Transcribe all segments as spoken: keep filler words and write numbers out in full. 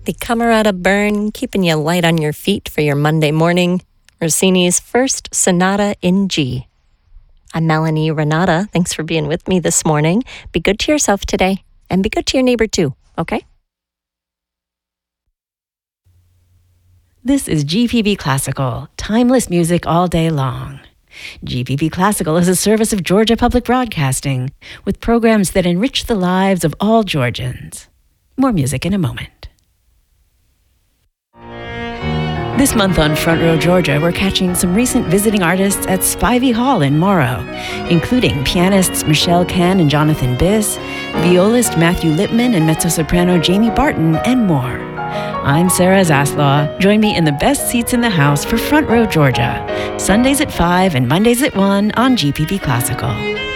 The Camerata Burn, keeping you light on your feet for your Monday morning. Rossini's First Sonata in G. I'm Melanie Renata. Thanks for being with me this morning. Be good to yourself today, and be good to your neighbor too, okay? This is G P B Classical, timeless music all day long. G P B Classical is a service of Georgia Public Broadcasting, with programs that enrich the lives of all Georgians. More music in a moment. This month on Front Row Georgia, we're catching some recent visiting artists at Spivey Hall in Morrow, including pianists Michelle Kahn and Jonathan Biss, violist Matthew Lipman and mezzo-soprano Jamie Barton, and more. I'm Sarah Zaslaw. Join me in the best seats in the house for Front Row Georgia, Sundays at five and Mondays at one on G P B Classical.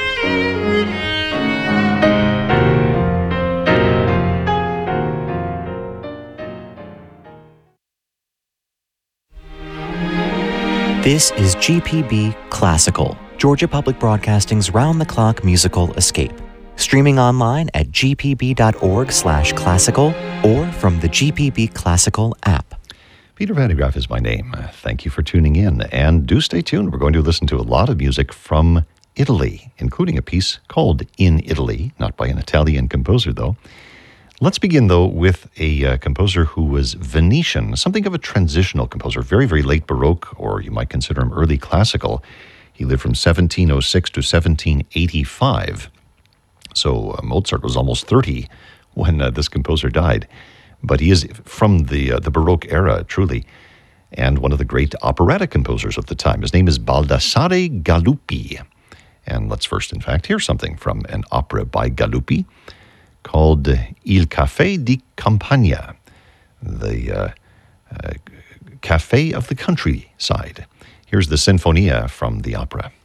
This is G P B Classical, Georgia Public Broadcasting's round-the-clock musical escape. Streaming online at g p b dot org slash classical or from the G P B Classical app. Peter Van de Graaff is my name. Uh, thank you for tuning in. And do stay tuned. We're going to listen to a lot of music from Italy, including a piece called In Italy, not by an Italian composer, though. Let's begin, though, with a uh, composer who was Venetian, something of a transitional composer, very, very late Baroque, or you might consider him early classical. He lived from seventeen oh six to seventeen eighty-five. So uh, Mozart was almost thirty when uh, this composer died. But he is from the uh, the Baroque era, truly, and one of the great operatic composers of the time. His name is Baldassare Galuppi. And let's first, in fact, hear something from an opera by Galuppi called Il Café di Campagna, the uh, uh, cafe of the countryside. Here's the Sinfonia from the opera.